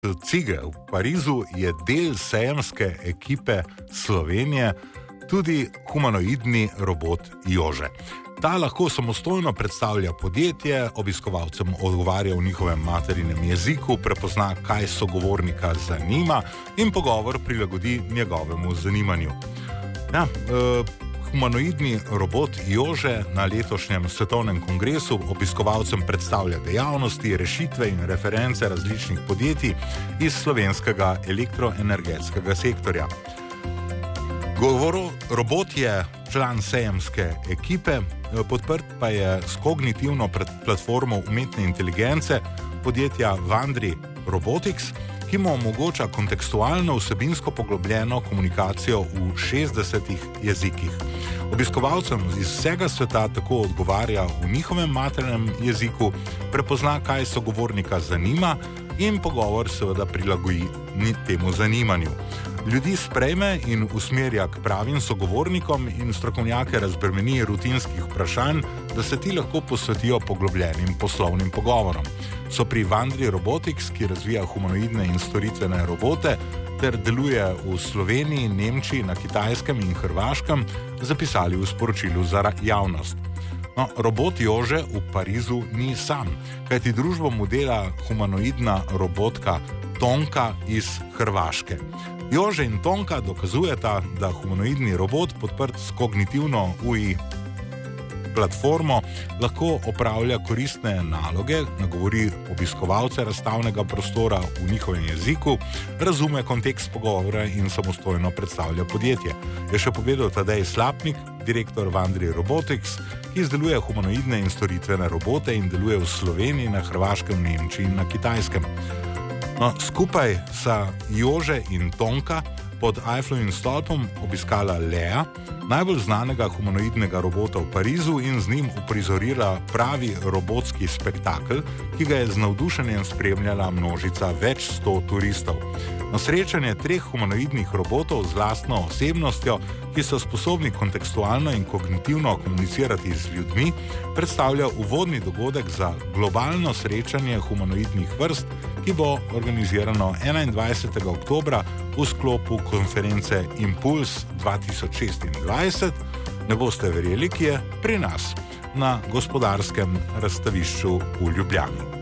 CIGE v Parizu je del sejemske ekipe Slovenije tudi humanoidni robot Jože. Ta lahko samostojno predstavlja podjetje, obiskovalcem odgovarja v njihovem materinem jeziku, prepozna, kaj sogovornika zanima in pogovor prilagodi njegovemu zanimanju. Ja, humanoidni robot Jože na letošnjem svetovnem kongresu obiskovalcem predstavlja dejavnosti, rešitve in reference različnih podjetij iz slovenskega elektroenergetskega sektorja. Robot je član sejemske ekipe, podprt pa je s kognitivno platformo umetne inteligence podjetja Wandry Robotics, ki mu omogoča kontekstualno vsebinsko poglobljeno komunikacijo v 60 jezikih. Obiskovalcem iz vsega sveta tako odgovarja v njihovem maternem jeziku, prepozna, kaj sogovornika zanima in pogovor seveda prilagodi temu zanimanju. Ljudi sprejme in usmerja k pravim sogovornikom in strokovnjake razbremeni rutinskih vprašanj, da se ti lahko posvetijo poglobljenim poslovnim pogovorom. So pri Wandry Robotics, ki razvija humanoidne in storitvene robote, ter deluje v Sloveniji, Nemčiji, na Kitajskem in Hrvaškem, zapisali v sporočilu za javnost. No, robot Jože v Parizu ni sam, kajti družbo mu dela humanoidna robotka Tonka iz Hrvaške. Jože in Tonka dokazujeta, da humanoidni robot, podprt s kognitivno UI platformo, lahko opravlja koristne naloge, nagovori obiskovalce razstavnega prostora v njihovem jeziku, razume kontekst pogovora in samostojno predstavlja podjetje. Je še povedal Tadej Slapnik, direktor Wandry Robotics, ki izdeluje humanoidne in storitvene robote in deluje v Sloveniji, na Hrvaškem, Nemčiji in na Kitajskem. No, skupaj sta Jože in Tonka pod Eiffelovim stolpom obiskala Lea, najbolj znanega humanoidnega robota v Parizu, in z njim uprizorila pravi robotski spektakel, ki ga je z navdušenjem spremljala množica več 100 turistov. Na srečanje 3 humanoidnih robotov z lastno osebnostjo, ki so sposobni kontekstualno in kognitivno komunicirati z ljudmi, predstavlja uvodni dogodek za globalno srečanje humanoidnih vrst, ki bo organizirano 21. oktobra v sklopu konference Impuls 2026. Ne boste verjeli, ki je pri nas, na Gospodarskem razstavišču v Ljubljani.